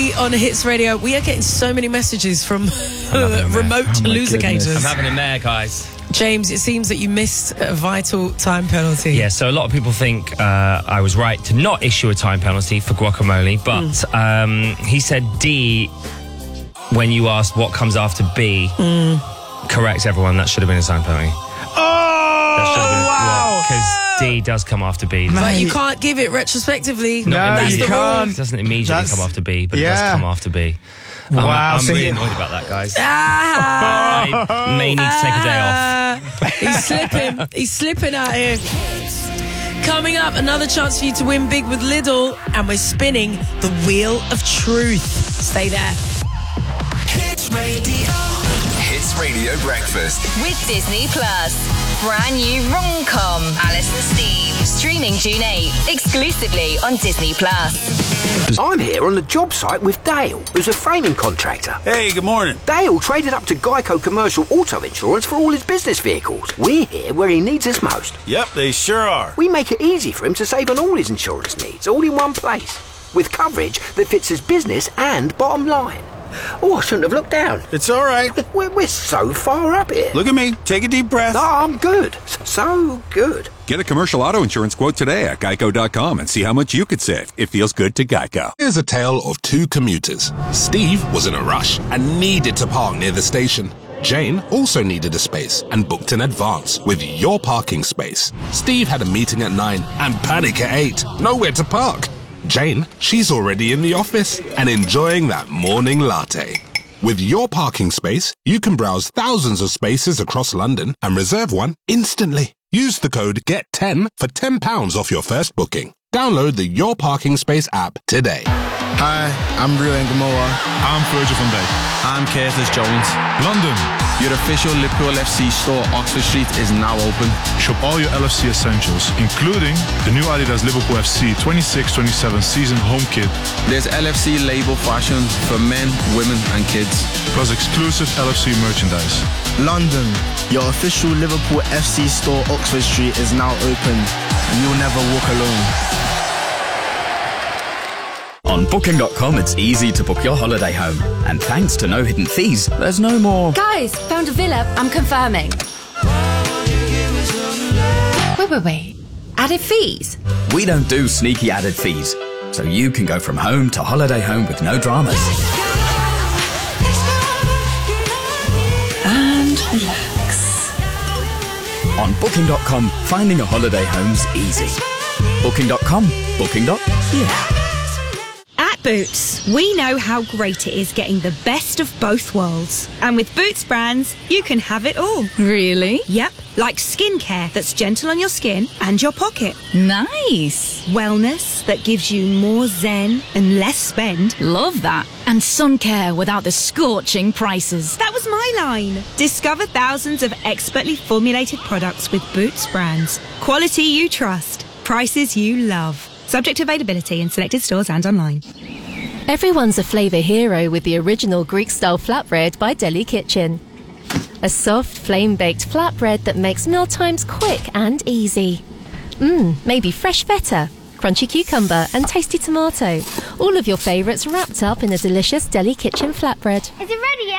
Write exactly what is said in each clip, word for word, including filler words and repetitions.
D on Hits Radio. We are getting so many messages from remote oh losergators. I'm having a mare, guys. James, it seems that you missed a vital time penalty. Yeah, so a lot of people think uh, I was right to not issue a time penalty for Guacamole, but mm. um, he said D when you asked what comes after B. Mm. Correct, everyone. That should have been a time penalty. Oh, that should have been, wow. Because D does come after B. But you can't give it retrospectively. Not no, immediately. you can't. It doesn't immediately That's, come after B, but yeah. it does come after B. Wow. I'm, I'm so really he, annoyed about that, guys. Ah, I may need to take a day off. uh, he's slipping. He's slipping out here. Coming up, another chance for you to win big with Lidl, and we're spinning the Wheel of Truth. Stay there. Hits Radio. Hits Radio Breakfast with Disney Plus. Brand new rom-com, Alice and Steve, streaming June eighth, exclusively on Disney Plus. I'm here on the job site with Dale, who's a framing contractor. Hey, good morning. Dale traded up to Geico Commercial Auto Insurance for all his business vehicles. We're here where he needs us most. Yep, they sure are. We make it easy for him to save on all his insurance needs, all in one place, with coverage that fits his business and bottom line. Oh, I shouldn't have looked down. It's all right. We're, we're so far up here. Look at me. Take a deep breath. Oh, I'm good. So good. Get a commercial auto insurance quote today at geico dot com and see how much you could save. It feels good to Geico. Here's a tale of two commuters. Steve was in a rush and needed to park near the station. Jane also needed a space and booked in advance with Your Parking Space. Steve had a meeting at nine and panic at eight. Nowhere to park. Jane, she's already in the office and enjoying that morning latte. With Your Parking Space, you can browse thousands of spaces across London and reserve one instantly. Use the code G E T ten for ten pounds off your first booking. Download the Your Parking Space app today. Hi, I'm Rio Ngamoa. I'm Virgil van Dijk. I'm Curtis Jones. London. Your official Liverpool F C store, Oxford Street, is now open. Shop all your L F C essentials, including the new Adidas Liverpool F C twenty-six twenty-seven season home kit. There's L F C label fashion for men, women and kids. Plus exclusive L F C merchandise. London. Your official Liverpool F C store, Oxford Street, is now open. You'll never walk alone. On Booking dot com, it's easy to book your holiday home. And thanks to no hidden fees, there's no more... Guys, found a villa. I'm confirming. Wait, wait, wait. Added fees? We don't do sneaky added fees. So you can go from home to holiday home with no dramas. And relax. On Booking dot com, finding a holiday home's easy. Booking dot com. Booking. Yeah. At Boots, we know how great it is getting the best of both worlds. And with Boots brands, you can have it all. Really? Yep, like skincare that's gentle on your skin and your pocket. Nice. Wellness that gives you more zen and less spend. Love that. And sun care without the scorching prices. That was my line. Discover thousands of expertly formulated products with Boots brands. Quality you trust. Prices you love. Subject to availability in selected stores and online. Everyone's a flavour hero with the original Greek-style flatbread by Deli Kitchen. A soft, flame-baked flatbread that makes mealtimes quick and easy. Mmm, maybe fresh feta, crunchy cucumber and tasty tomato. All of your favourites wrapped up in a delicious Deli Kitchen flatbread. Is it ready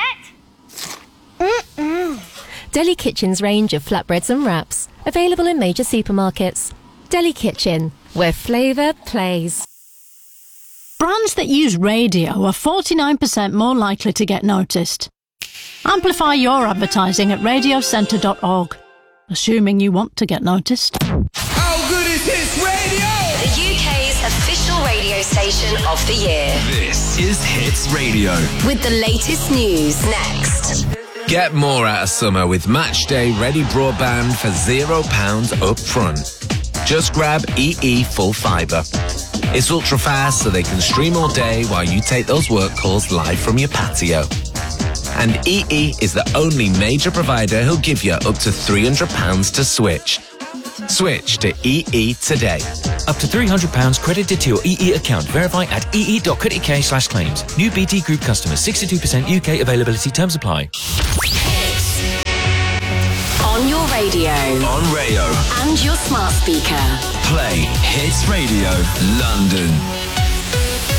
yet? Mm-mm. Deli Kitchen's range of flatbreads and wraps. Available in major supermarkets. Deli Kitchen, where flavour plays. Brands that use radio are forty-nine percent more likely to get noticed. Amplify your advertising at radio centre dot org, assuming you want to get noticed. How good is Hits Radio? The U K's official radio station of the year. This is Hits Radio. With the latest news next. Get more out of summer with Matchday Ready Broadband for zero pounds up front. Just grab E E Full Fibre. It's ultra fast so they can stream all day while you take those work calls live from your patio. And E E is the only major provider who'll give you up to three hundred pounds to switch. Switch to E E today. Up to three hundred pounds credited to your E E account. Verify at e e dot co dot u k slash claims. New B T Group customers. sixty-two percent U K availability. Terms apply. On your radio. On Rayo. And your smart speaker. Play Hits Radio London.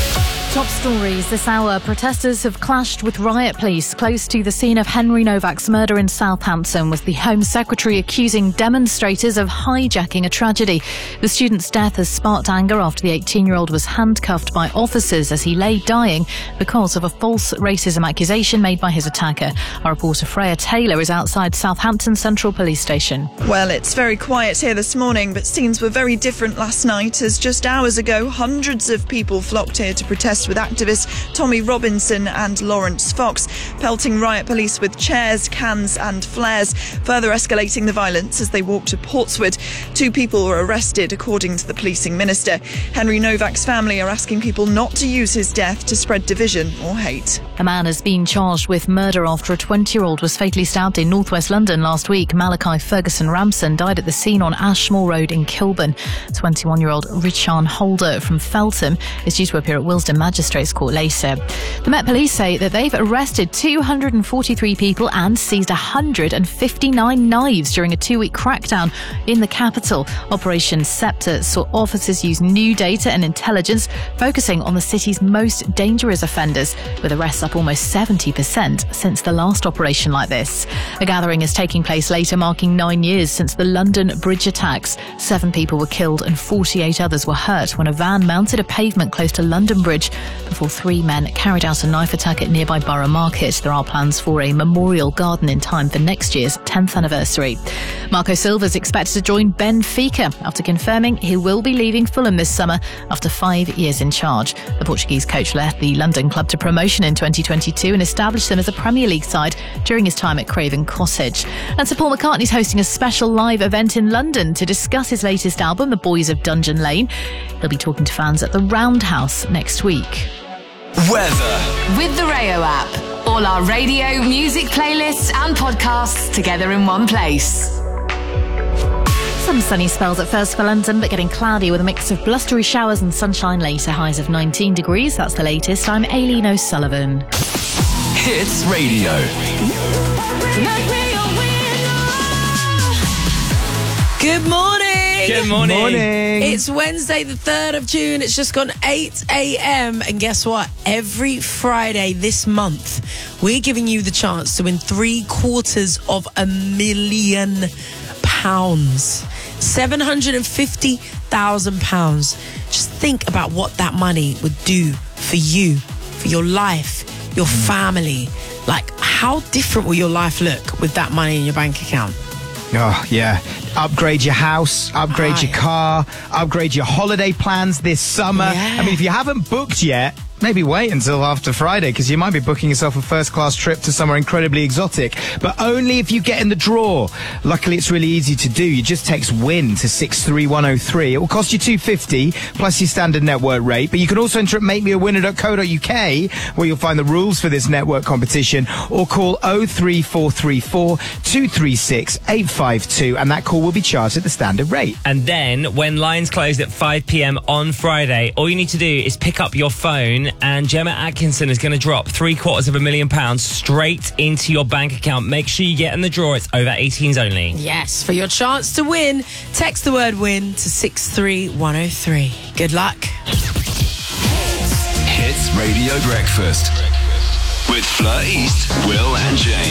Top stories this hour. Protesters have clashed with riot police close to the scene of Henry Novak's murder in Southampton, with the Home Secretary accusing demonstrators of hijacking a tragedy. The student's death has sparked anger after the eighteen-year-old was handcuffed by officers as he lay dying because of a false racism accusation made by his attacker. Our reporter Freya Taylor is outside Southampton Central Police Station. Well, it's very quiet here this morning, but scenes were very different last night, as just hours ago hundreds of people flocked here to protest with activists Tommy Robinson and Lawrence Fox, pelting riot police with chairs, cans and flares, further escalating the violence as they walked to Portswood. Two people were arrested, according to the policing minister. Henry Novak's family are asking people not to use his death to spread division or hate. A man has been charged with murder after a twenty-year-old was fatally stabbed in northwest London last week. Malachi Ferguson Ramson died at the scene on Ashmore Road in Kilburn. twenty-one-year-old Richard Holder from Feltham is due to appear at Willesden Magistrates Court later. The Met Police say that they've arrested two hundred forty-three people and seized one hundred fifty-nine knives during a two-week crackdown in the capital. Operation Scepter saw officers use new data and intelligence, focusing on the city's most dangerous offenders, with arrests up almost seventy percent since the last operation like this. A gathering is taking place later, marking nine years since the London Bridge attacks. Seven people were killed and forty-eight others were hurt when a van mounted a pavement close to London Bridge before three men carried out a knife attack at nearby Borough Market. There are plans for a memorial garden in time for next year's tenth anniversary. Marco Silva is expected to join Benfica after confirming he will be leaving Fulham this summer after five years in charge. The Portuguese coach led the London club to promotion in twenty twenty-two and established them as a Premier League side during his time at Craven Cottage. And Sir Paul McCartney's hosting a special live event in London to discuss his latest album, The Boys of Dungeon Lane. He'll be talking to fans at the Roundhouse next week. Weather. With the Rayo app. All our radio, music playlists and podcasts together in one place. Some sunny spells at first for London, but getting cloudy with a mix of blustery showers and sunshine later. Highs of nineteen degrees. That's the latest. I'm Aileen O'Sullivan. Hits Radio. Good morning. Good morning. Morning. It's Wednesday, the third of June. It's just gone eight a.m. And guess what? Every Friday this month, we're giving you the chance to win three quarters of a million pounds. seven hundred fifty thousand pounds. Just think about what that money would do for you, for your life, your family. Like, how different will your life look with that money in your bank account? Oh, yeah. Upgrade your house, upgrade Aye. your car, upgrade your holiday plans this summer. Yeah. I mean, if you haven't booked yet, maybe wait until after Friday, because you might be booking yourself a first-class trip to somewhere incredibly exotic, but only if you get in the draw. Luckily, it's really easy to do. You just text WIN to six three one oh three. It will cost you two pounds fifty plus your standard network rate, but you can also enter at make me a winner dot co dot uk, where you'll find the rules for this network competition, or call oh three four three four, two three six, eight five two, and that call will be charged at the standard rate. And then, when lines close at five p.m. on Friday, all you need to do is pick up your phone and Gemma Atkinson is going to drop three quarters of a million pounds straight into your bank account. Make sure you get in the draw. It's over eighteens only. Yes, for your chance to win, text the word WIN to six three one oh three. Good luck. Hits Radio Breakfast with Fleur East, Will and James.